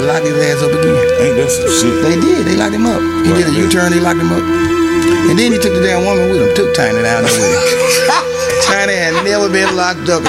lock his ass up again. Ain't that some shit? They did. They locked him up. He did a U-turn. They locked him up. And then he took the damn woman with him. Took Tiny down there with him. Tiny had never been locked up.